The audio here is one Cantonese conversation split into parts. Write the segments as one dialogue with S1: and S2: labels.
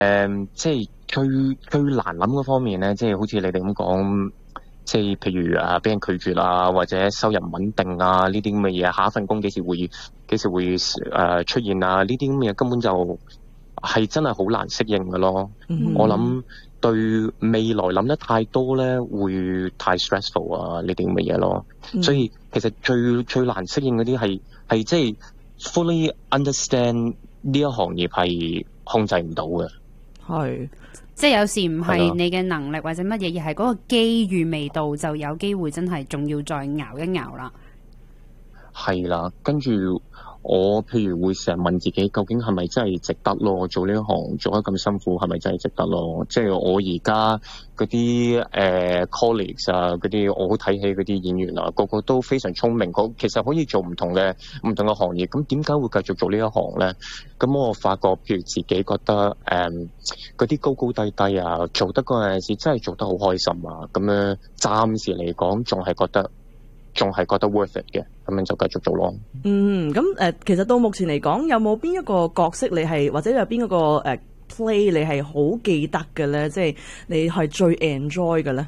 S1: 即係最難諗嗰方面咧，即係好似你哋咁講，即係譬如俾人拒絕啊，或者收入唔穩定啊，呢啲咁嘅嘢，下一份工幾時會出現啊？呢啲咁嘅嘢根本就係真係好難適應嘅咯。我諗對未來諗得太多咧，會太 stressful 啊，呢啲咁嘅嘢咯。所以其實最難適應嗰啲係即係 fully understand 呢一行業係控制唔到嘅。係，
S2: 即係有時唔係你嘅能力或者乜嘢，而係嗰個機遇未到，就有機會真係仲要再熬一熬啦。係啦，
S1: 跟住我譬如會成日問自己，究竟係咪真係值得咯？做呢一行做得咁辛苦，係咪真係值得咯？即係我而家嗰啲colleagues 啊，嗰啲我好睇起嗰啲演員啊，個個都非常聰明，其實可以做唔同嘅行業，咁點解會繼續做呢一行咧？咁我發覺，譬如自己覺得嗰啲高高低低啊，做得嗰陣時真係做得好開心啊，咁樣暫時嚟講仲係覺得 worth it 嘅，咁樣就繼續做咯。
S3: 咁其實到目前嚟講，有冇邊一個角色你係或者有邊一個play 你係好記得嘅咧？即係你係最 enjoy 嘅咧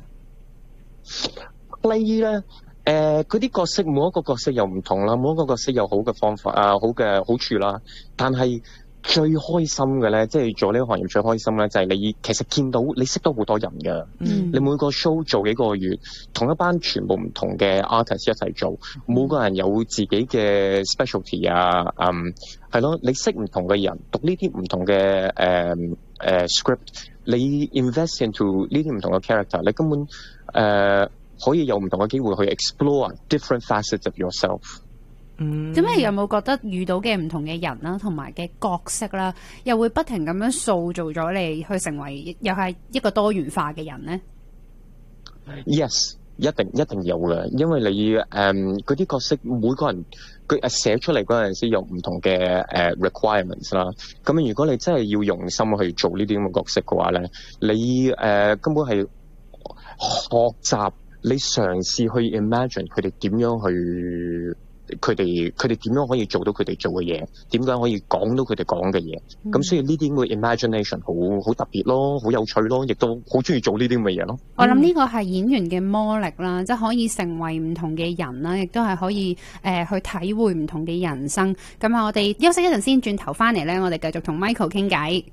S1: ？play 咧，嗰啲角色每一個角色又唔同啦，每一個角色有好嘅方法好嘅好處啦，但係最開心嘅咧，即係做呢個行業最開心咧，就係你其實見到你識到好多人㗎。你每個 show 做幾個月，同一班全部唔同嘅 artist 一齊做，每個人有自己嘅 specialty 啊，係咯，你識唔同嘅人，讀呢啲唔同嘅script， 你 invest into 呢啲唔同嘅 character， 你根本可以有唔同嘅機會去 explore different facets of yourself。
S2: 咁你有冇覺得遇到嘅唔同嘅人啦，同埋嘅角色啦，又會不停咁樣塑造咗你去成為又係一個多元化嘅人呢？
S1: Yes， 一定有嘅，因為你嗰啲角色每個人佢寫出嚟嗰陣時有唔同嘅requirements 啦。咁如果你真係要用心去做呢啲咁嘅角色嘅話咧，你根本係學習，你嘗試去 imagine 佢哋點樣去。佢哋點樣可以做到佢哋做嘅嘢？點解可以講到佢哋講嘅嘢？咁所以呢啲咁嘅 imagination 好特別咯，好有趣咯，亦都好中意做呢啲咁嘅嘢咯。
S2: 我諗呢個係演員嘅魔力啦，即係可以成為唔同嘅人啦，亦都係可以去體會唔同嘅人生。咁啊，我哋休息一陣先，轉頭翻嚟咧，我哋繼續同 Michael 傾偈。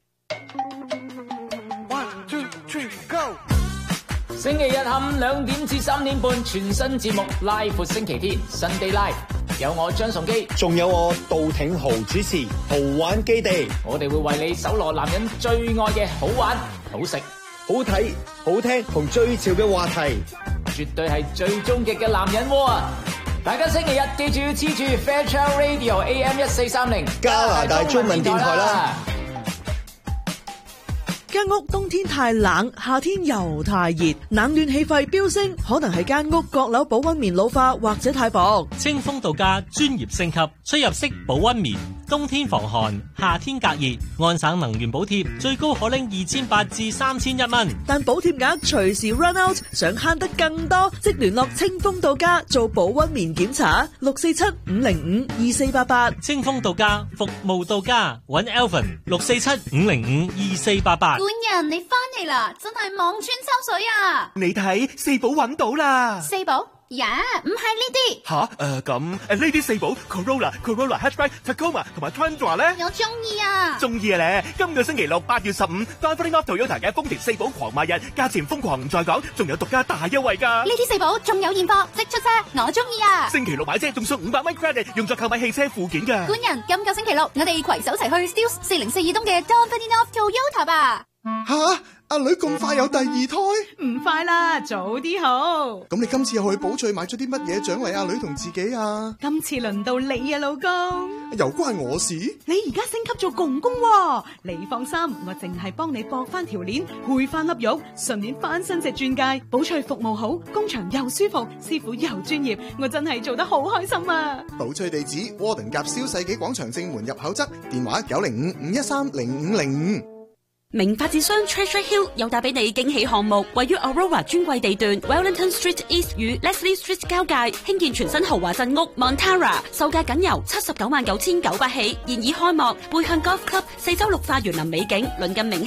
S4: 1 2 3 go。星期日下午2點至3點半，全新節目拉闊星期天 Sunday Live， 有我張崇基，
S5: 仲有我杜挺豪主持豪玩基地。
S4: 我哋會為你搜羅男人最愛嘅好玩、好食、
S5: 好睇、好聽同最潮嘅話題，
S4: 絕對係最終極嘅男人窩啊！大家星期日記住要黐住 Fairchild Radio AM1430
S5: 加拿大中文電台啦。
S3: 間屋冬天太冷，夏天又太熱，冷暖氣費飆升，可能係間屋閣樓保溫棉老化或者太薄。
S6: 清風度假專業升級，出入式保溫棉，冬天防寒，夏天隔熱，安省能源補貼最高可拎2800至3100蚊，
S3: 但補貼額隨時 run out， 想慳得更多，即聯絡清風度假做保溫棉檢查，647-505-2488。
S6: 清風度假服務到家，揾 Alvin 647-505-2488。
S7: 官人，你翻嚟啦，真係望穿秋水啊！
S8: 你睇四寶揾到啦，
S7: 四寶呀，唔係呢啲
S8: 吓，咁呢啲四寶 Corolla Hatchback、Tacoma 同埋 Tundra 咧，
S7: 我中意啊！
S8: 中意啊咧！今個星期六8月15 ，Driving Up Toyota 嘅豐田四寶狂賣日，價錢瘋狂唔再講，仲有獨家大優惠㗎！
S7: 呢啲四寶仲有現貨，即出車，我中意啊！
S8: 星期六買車仲送500蚊 credit， 用作購買汽車附件㗎。
S7: 官人，今個星期六我哋攜手齊去 Steels 404東嘅 Driving Up Toyota 吧！
S9: 吓，阿女咁快有第二胎？
S3: 唔快啦，早啲好。
S9: 咁你今次又去寶翠買咗啲乜嘢獎勵阿女同自己啊？
S3: 今次輪到你啊，老公。
S9: 又關我事？
S3: 你而家升級做公公喎，你放心，我淨係幫你駁翻條鏈，配翻粒玉，順便翻新隻鑽戒。寶翠服務好，工場又舒服，師傅又專業，我真係做得好開心啊！
S9: 寶翠地址：窩頓夾蕭世紀廣場正門入口側，電話905-513-0505。
S3: 名發展商 Treasure Hill 又帶俾你驚喜項目，位於 Aurora 專櫃地段 Wellington Street East 與 Leslie Street 交界，興建全新豪華鎮屋 Montara， 售價僅由799900起，現已開幕，背向 Golf Club， 四周綠化園林美景，鄰近名